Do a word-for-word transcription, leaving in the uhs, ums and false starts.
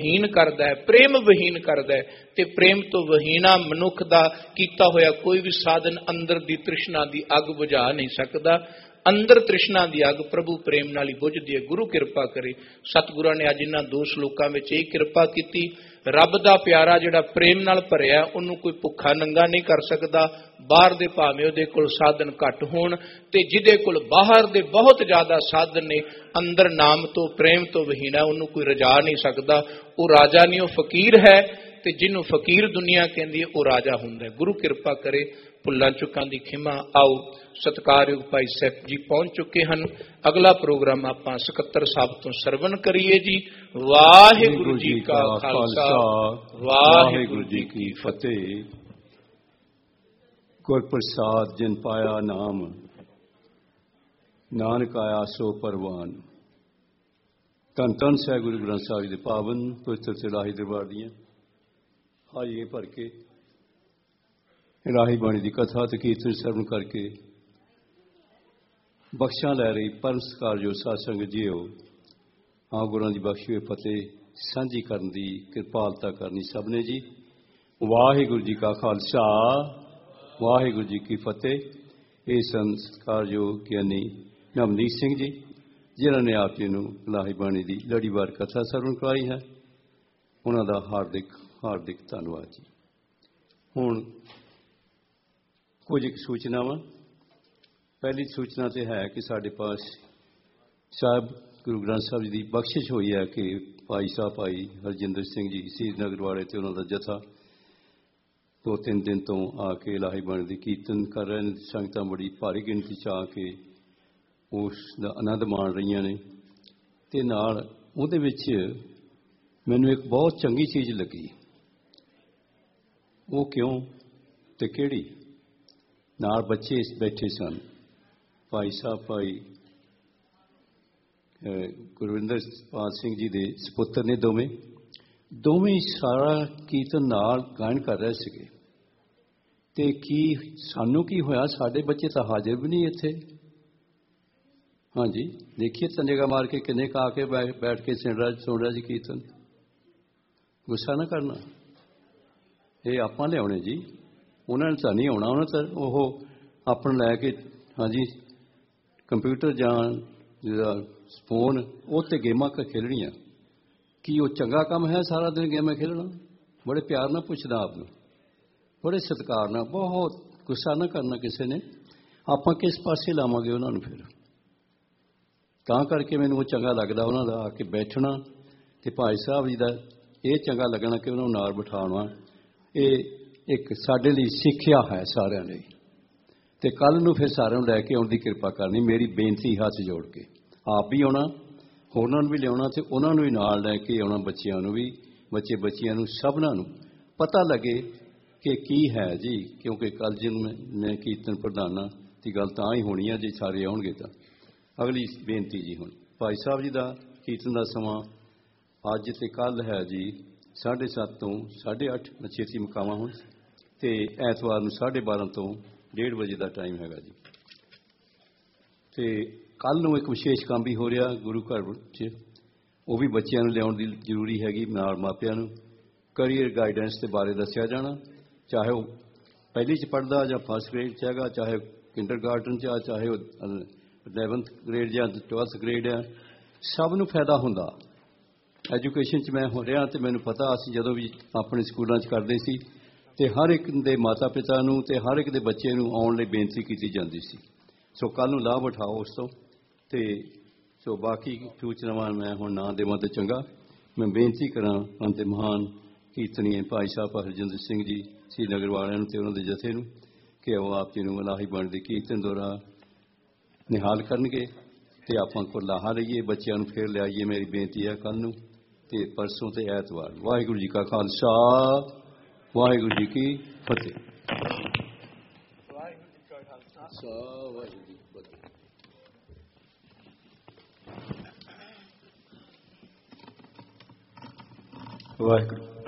हीन करदा है, प्रेम विहीन करदा है। ते प्रेम तो वहीना मनुख दा कीता होया कोई भी साधन अंदर दी तृष्णा दी अग बुझा नहीं सकदा। अंदर तृष्णा दी अग प्रभु प्रेम नाल ही बुझदी है। गुरु कृपा करे। सतगुरां ने अज इन्हां दो श्लोकां विच इह कृपा कीती। रब दा प्यारा जिहड़ा प्रेम नाल भरिया उहनूं कोई भुखा नंगा नहीं कर सकदा। बाहर दे भावें उहदे कोल साधन घट होण ते जिहदे कोल बाहर दे बहुत ज्यादा साधन ने, अंदर नाम तो प्रेम तो वहीना उहनूं कोई रजा नहीं सकदा। वो राजा नहीं, वो फकीर है। ते जिन्हों फकीर दुनिया कहती है वह राजा हुंदा है। गुरु कृपा करे। भुल्लां चुकां दी खिमा। आओ सत्कारयोग भाई साहब जी पहुंच चुके हैं। अगला प्रोग्राम आपां सकत्तर साहब तो सरवण करिए जी। वाहिगुरु जी का खालसा, वाहिगुरु जी की फतेह। गुर प्रसाद जिन पाया नाम, नानक आया सो परवान। धन धन सह गुरु ग्रंथ साहिब जी दे पावन पवित्र ते इलाही दरबार दियां हाजियां भर के इलाही बाणी की कथा ते कीर्तन सरवण करके बख्शा लै रही परम सत्कार जो साध संगत जीओ, हाँ गुरां दी बख्शी हुई फतेह सांझी करन दी किरपालता करनी सबने जी। वाहिगुरू जी का खालसा, वाहिगुरू जी की फतेह। ये संस्कार जो ज्ञानी नवनीत सिंह जी जिन्हों ने आप जी नूं इलाही बाणी की लड़ीवार कथा सरवण करवाई है, उन्हों का हार्दिक हार्दिक धन्यवाद जी। हुण कुछ सूचनावां। पहली सूचना तो है कि साढ़े पास साहब गुरु ग्रंथ साहब जी की बख्शिश हुई है कि भाई साहब भाई हरजिंदर सिंह जी श्रीनगर वाले तो उन्होंने जथा दो तीन दिन तो आके इलाही बाणी दी कीर्तन कर रहे हैं। संगतां बड़ी भारी गिनती च आके उसका आनंद माण रही ने। ते नाल उहदे विच मैनूं एक बहुत चंगी चीज़ लगी। वो क्यों ते किहड़ी? नाल बच्चे बैठे सन। भाई साहब भाई गुरविंदर पाल सिंह जी दे सपुत्र ने दोवें दोवें सारा कीर्तन नाल गायन कर रहे थे। ते की सानू की होया, साडे बच्चे तो हाजिर भी नहीं इत्थे। हाँ जी, देखिए तनेगा मार के किन्ने का आके बैठ के सुन रहा सुन रहा जी कीर्तन। गुस्सा ना करना, ये आपां लियाने जी, उन्होंने तो नहीं आना। उन्होंने तो वो अपन लैके हाँ जी कंप्यूटर जान जिहड़ा फोन उत्ते गेमां खेलनियां। कि वो चंगा काम है सारा दिन गेमां खेलना? बड़े प्यार ना पूछदा आपनूं, बड़े सत्कार ना, बहुत गुस्सा ना करना किसी ने। आपां किस पासे लावांगे उन्होंने? फिर तां करके मैनूं वो चंगा लगदा उन्हां दा आके बैठना ते भाई साहब जी दा ये चंगा लगना कि उन्होंने नाल बिठाउणा। ये एक साडे लई सिੱਖਿਆ है सारिਆਂ ਲਈ। ते कल नूं फिर सारिਆਂ ਨੂੰ लैके आउण दी किरपा करनी। मेरी बेनती हथ जोड़ के आप भी आउणा, होरनां नूं भी लियाउणा ते उन्हां नूं भी नाल लैके आउणा। बच्चिਆਂ ਨੂੰ भी, बच्चे बच्चिਆਂ ਨੂੰ सबनां ਨੂੰ पता लगे कि की है जी। क्योंकि कल जिन मैं कीर्तन प्रधाना की गल तां ही होनी है जे सारे आउणगे। तां अगली बेनती जी हुण भाई साहब जी का कीर्तन का समा अज ते कल है जी साढ़े सत्त तो साढ़े अठ छेती मुकावा हुण ते ऐतवार नूं साढ़े बारह तो डेढ़ बजे का टाइम हैगा जी। ते कल नूं एक विशेष काम भी हो रहा गुरु घर च, वो भी बच्चों नूं लियाउण दी जरूरी हैगी। नाल मापिआं नूं करियर गाइडेंस के बारे दस्सिया जाना, चाहे वो पहली च पढ़दा जां फस्ट ग्रेड च हैगा, चाहे किंडर गार्डन च आ, चाहे वो इलेवंथ ग्रेड या ट्वेल्थ ग्रेड है, सब नूं फायदा हुंदा। एजुकेशन च मैं हो रहा तो मैनूं पता असीं जदों भी अपने स्कूलों च करदे सी ते हर एक दे माता पिता नूं ते हर एक दे बच्चे नूं आउण लई बेनती कीती जांदी सी। सो कल नूं लाभ उठाओ उस तो ते सो बाकी सूचनावां मैं हुण ना देवां ते चंगा। मैं बेनती करां अंते महान कीर्तनीय भाई साहब हरजिंदर सिंह जी श्रीनगर वालिआं नूं ते उन्हां दे जथे नूं कि वो आप जी नूं इलाही बाणी दे कीर्तन दौरा निहाल करनगे ते आपां कोल लाहा लईए। बच्चों नूं फिर लिआईए। मेरी बेनती है कल नूं ते परसों ते ऐतवार। वाहिगुरू जी का खालसा, वाहिगुरू जी की फतेह। वाहिगुरू जी का खालसा, वाहिगुरू जी की फतेह। वाहिगुरू।